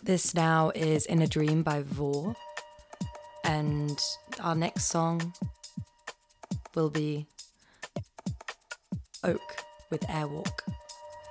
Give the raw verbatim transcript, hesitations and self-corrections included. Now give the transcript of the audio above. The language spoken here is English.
This now is In a Dream by Vor, and our next song will be Oak with Airwalk.